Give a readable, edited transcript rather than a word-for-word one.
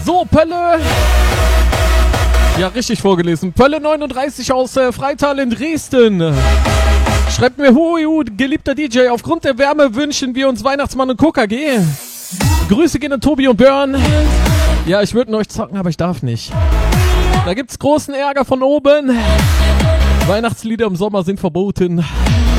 So, Pölle. Ja, richtig vorgelesen. Pölle 39 aus Freital in Dresden. Schreibt mir, hu, geliebter DJ, aufgrund der Wärme wünschen wir uns Weihnachtsmann und KKG. Grüße gehen an Tobi und Björn. Ja, ich würde euch zocken, aber ich darf nicht. Da gibt's großen Ärger von oben. Weihnachtslieder im Sommer sind verboten.